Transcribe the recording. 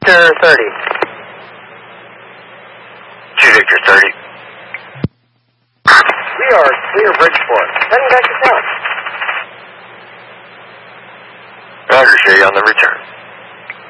Victor 30. 2 Victor 30. We are clear Bridgeport. Heading back to town. Roger, show you on the return.